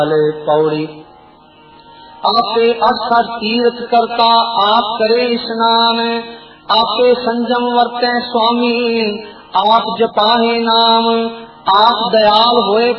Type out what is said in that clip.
पौड़ी। आपे अक्षर तीर्थ करता आप करे स्नान, आपे संजम वर्ते स्वामी आप जपाहे नाम। आप दयाल होए